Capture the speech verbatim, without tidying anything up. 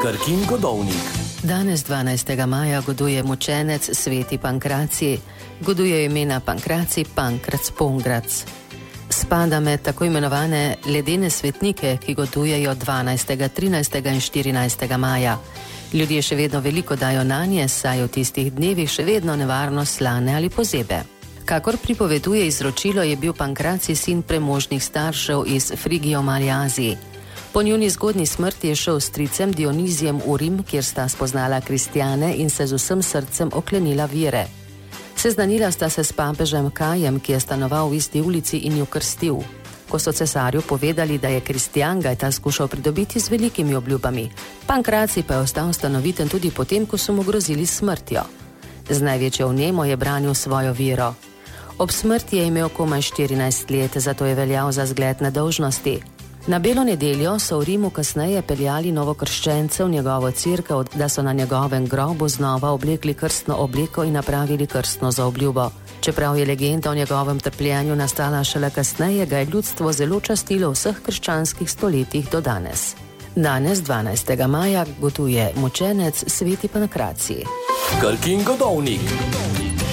Krkin godovnik. Danes, dvanajstega maja, goduje mučenec sveti Pankracij. Goduje imena Pankracij, Pankrac, Pongrac. Spada med tako imenovane ledene svetnike, ki godujejo dvanajstega, trinajstega in štirinajstega maja. Ljudje še vedno veliko dajo nanje, saj v tistih dnevih še vedno nevarno slane ali pozebe. Kakor pripoveduje izročilo, je bil Pankracij sin premožnih staršev iz Frigijo mali Aziji. Po njuni zgodnji smrti je šel s stricem Dionizijem v Rim, kjer sta spoznala kristjane in se z vsem srcem oklenila vere. Seznanila sta se s papežem Kajem, ki je stanoval v isti ulici, in jo krstil. Ko so cesarju povedali, da je kristjan, ga je ta skušal pridobiti z velikimi obljubami. Pankracij pa je ostal stanoviten tudi potem, ko so mu grozili smrtjo. Z največjo vnemo je branil svojo vero. Ob smrti je imel komaj štirinajst let, zato je veljal za zgled nedolžnosti. Na belo nedeljo so v Rimu kasneje peljali novokrščence v njegovo cerkev, da so na njegovem grobu znova oblekli krstno obleko in napravili krstno zaobljubo. Čeprav je legenda o njegovem trpljenju nastala šele kasneje, ga je ljudstvo zelo častilo v vseh krščanskih stoletjih do danes. Danes, dvanajstega maja, goduje mučenec sveti Pankracij. Krkin godovnik.